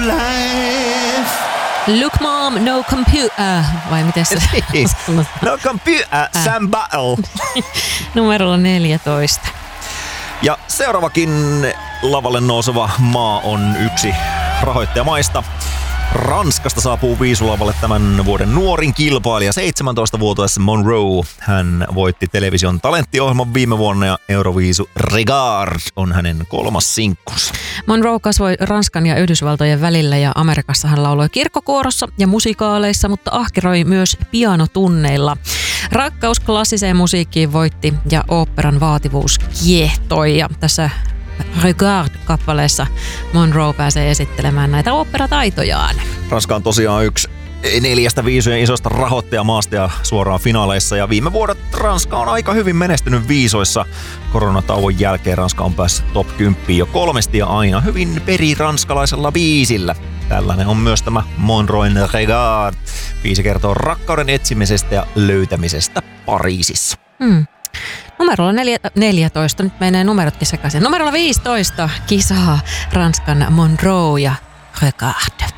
life. Look mom, no computer. Vai miten se? No computer, Sam Battle. Numerolla 14. Ja seuraavakin lavalle nouseva maa on yksi rahoittajamaista. Ranskasta saapuu viisulavalle tämän vuoden nuorin kilpailija, 17-vuotias Monroe. Hän voitti television talenttiohjelman viime vuonna ja Euroviisu Regard on hänen kolmas sinkkunsa. Monroe kasvoi Ranskan ja Yhdysvaltojen välillä ja Amerikassa hän lauloi kirkkokuorossa ja musikaaleissa, mutta ahkeroi myös pianotunneilla. Rakkaus klassiseen musiikkiin voitti ja oopperan vaativuus kiehtoi ja tässä Regard-kappaleessa Monroe pääsee esittelemään näitä oopperataitojaan. Ranska on tosiaan yksi 4 viisujen isosta rahoittajamaasta ja suoraan finaaleissa. Ja viime vuodet Ranska on aika hyvin menestynyt viisoissa. Koronatauon jälkeen Ranska on päässyt top 10 jo 3 ja aina hyvin periranskalaisella biisillä. Tällainen on myös tämä Monroen Regard. Biisi kertoo rakkauden etsimisestä ja löytämisestä Pariisissa. Numerolla 14, nyt menee numerotkin sekaisin. Numerolla 15 kisaa Ranskan Monroe ja Regard.